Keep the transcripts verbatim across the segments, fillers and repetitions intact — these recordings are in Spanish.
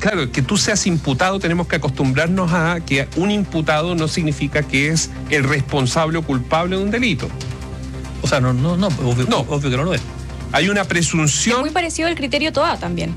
claro, que tú seas imputado, tenemos que acostumbrarnos a que un imputado no significa que es el responsable o culpable de un delito. O sea, no, no, no, obvio, no. obvio que no lo es. Hay una presunción... Es muy parecido al criterio Toa también.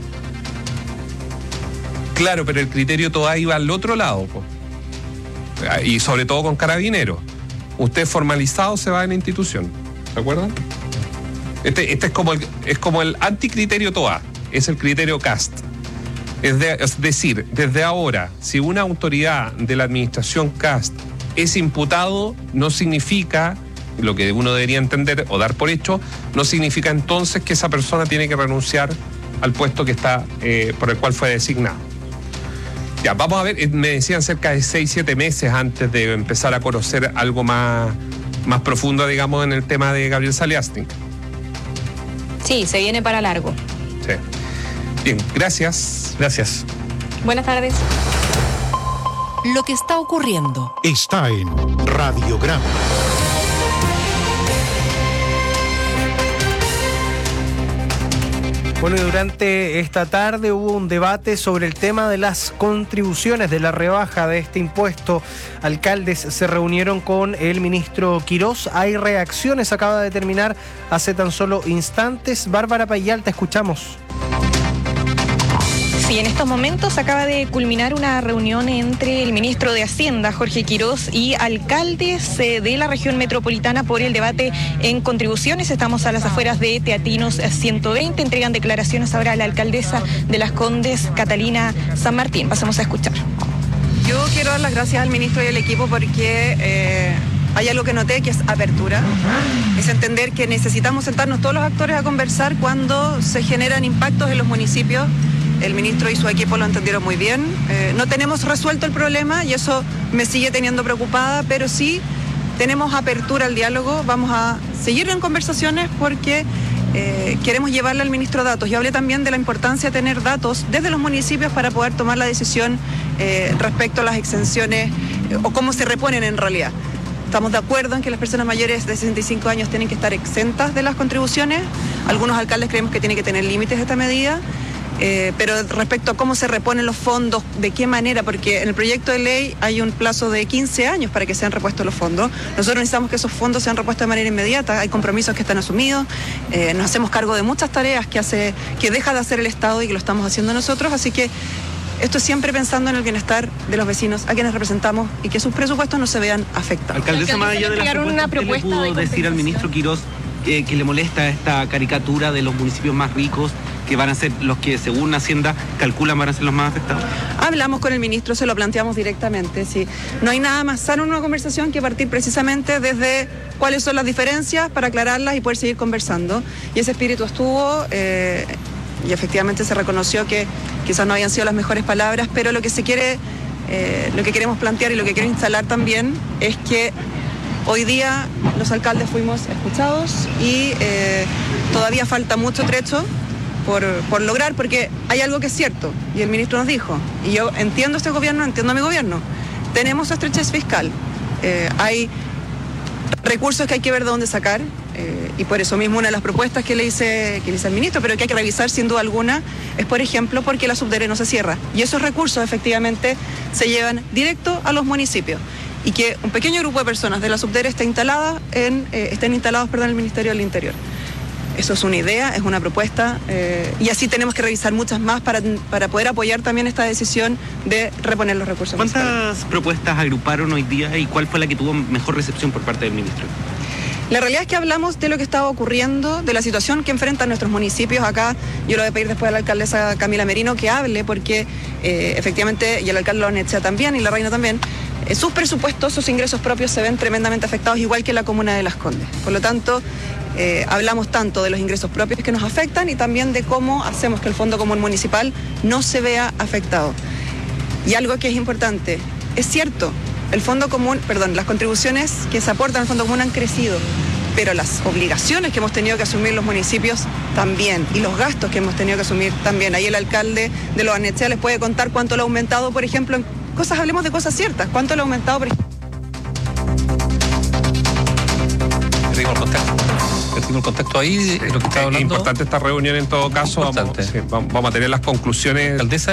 Claro, pero el criterio Toa iba al otro lado, po. Y sobre todo con Carabineros. Usted formalizado se va en la institución, ¿se acuerdan? Este, este es como el, es como el anticriterio Toa, es el criterio Cast. Es, de, es decir, desde ahora, si una autoridad de la administración Cast es imputado, no significa, lo que uno debería entender o dar por hecho, no significa entonces que esa persona tiene que renunciar al puesto que está eh, por el cual fue designado. Ya, vamos a ver, me decían cerca de seis, siete meses antes de empezar a conocer algo más, más profundo, digamos, en el tema de Gabriel Saliasnik. Sí, se viene para largo. Sí. Bien, gracias. Gracias. Buenas tardes. Lo que está ocurriendo está en Radiograma. Bueno, y durante esta tarde hubo un debate sobre el tema de las contribuciones, de la rebaja de este impuesto. Alcaldes se reunieron con el ministro Quirós. Hay reacciones, acaba de terminar hace tan solo instantes. Bárbara Payal, te escuchamos. Sí, en estos momentos acaba de culminar una reunión entre el ministro de Hacienda, Jorge Quirós, y alcaldes eh, de la región metropolitana por el debate en contribuciones. Estamos a las afueras de Teatinos ciento veinte. Entregan declaraciones ahora a la alcaldesa de Las Condes, Catalina San Martín. Pasamos a escuchar. Yo quiero dar las gracias al ministro y al equipo porque eh, hay algo que noté, que es apertura. Es entender que necesitamos sentarnos todos los actores a conversar cuando se generan impactos en los municipios. El ministro y su equipo lo entendieron muy bien. Eh, no tenemos resuelto el problema y eso me sigue teniendo preocupada, pero sí tenemos apertura al diálogo. Vamos a seguir en conversaciones porque eh, queremos llevarle al ministro datos. Yo hablé también de la importancia de tener datos desde los municipios para poder tomar la decisión eh, respecto a las exenciones eh, o cómo se reponen en realidad. Estamos de acuerdo en que las personas mayores de sesenta y cinco años tienen que estar exentas de las contribuciones. Algunos alcaldes creemos que tiene que tener límites esta medida. Eh, pero respecto a cómo se reponen los fondos, de qué manera, porque en el proyecto de ley hay un plazo de quince años para que sean repuestos los fondos. Nosotros necesitamos que esos fondos sean repuestos de manera inmediata. Hay compromisos que están asumidos, eh, nos hacemos cargo de muchas tareas que hace, que deja de hacer el Estado y que lo estamos haciendo nosotros, así que esto es siempre pensando en el bienestar de los vecinos a quienes representamos y que sus presupuestos no se vean afectados. Alcaldesa, más allá de las propuestas, ¿qué le pudo decir al ministro Quirós eh, que le molesta esta caricatura de los municipios más ricos, que van a ser los que, según Hacienda, calculan van a ser los más afectados? Hablamos con el ministro, se lo planteamos directamente. Sí. No hay nada más sano en una conversación que partir precisamente desde cuáles son las diferencias para aclararlas y poder seguir conversando. Y ese espíritu estuvo, eh, y efectivamente se reconoció que quizás no habían sido las mejores palabras, pero lo que se quiere, eh, lo que queremos plantear y lo que quiero instalar también es que hoy día los alcaldes fuimos escuchados y eh, todavía falta mucho trecho Por, por lograr, porque hay algo que es cierto, y el ministro nos dijo, y yo entiendo este gobierno, entiendo a mi gobierno, tenemos estrechez fiscal, eh, hay recursos que hay que ver de dónde sacar, eh, y por eso mismo una de las propuestas que le hice, que le hice al ministro, pero que hay que revisar sin duda alguna, es por ejemplo porque la Subdere no se cierra, y esos recursos efectivamente se llevan directo a los municipios, y que un pequeño grupo de personas de la Subdere esté instalada en, eh, estén instalados perdón, en el Ministerio del Interior. Eso es una idea, es una propuesta, eh, y así tenemos que revisar muchas más para, para poder apoyar también esta decisión de reponer los recursos. ¿Cuántas fiscales. propuestas agruparon hoy día y cuál fue la que tuvo mejor recepción por parte del ministro? La realidad es que hablamos de lo que estaba ocurriendo, de la situación que enfrentan nuestros municipios. Acá yo lo voy a pedir después a la alcaldesa Camila Merino que hable, porque eh, efectivamente, y el alcalde Loanechea también, y la reina también, eh, sus presupuestos, sus ingresos propios se ven tremendamente afectados, igual que la comuna de Las Condes. Por lo tanto, Eh, hablamos tanto de los ingresos propios que nos afectan y también de cómo hacemos que el Fondo Común Municipal no se vea afectado. Y algo que es importante, es cierto, el Fondo Común, perdón, las contribuciones que se aportan al Fondo Común han crecido, pero las obligaciones que hemos tenido que asumir los municipios también, y los gastos que hemos tenido que asumir también. Ahí el alcalde de Loanechea les puede contar cuánto lo ha aumentado, por ejemplo, en cosas, hablemos de cosas ciertas, cuánto lo ha aumentado, por ejemplo. El contexto. El contexto ahí, sí, lo que está hablando. Es importante esta reunión en todo caso. Vamos, sí, vamos a tener las conclusiones. Alcaldesa